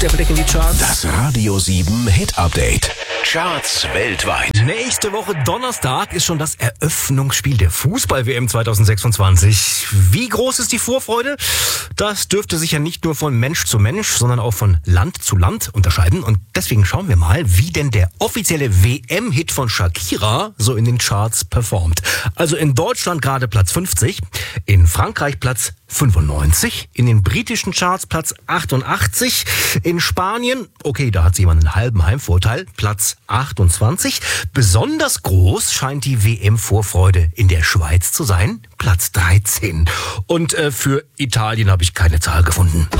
Der Blick in die Charts. Das Radio 7 Hit Update. Charts weltweit. Nächste Woche Donnerstag ist schon das Eröffnungsspiel der Fußball-WM 2026. Wie groß ist die Vorfreude? Das dürfte sich ja nicht nur von Mensch zu Mensch, sondern auch von Land zu Land unterscheiden. Und deswegen schauen wir mal, wie denn der offizielle WM-Hit von Shakira so in den Charts performt. Also in Deutschland gerade Platz 50, in Frankreich Platz 95, in den britischen Charts Platz 88, in Spanien, okay, da hat sie jemand einen halben Heimvorteil, Platz 28. Besonders groß scheint die WM-Vorfreude in der Schweiz zu sein, Platz 13. Und für Italien habe ich keine Zahl gefunden.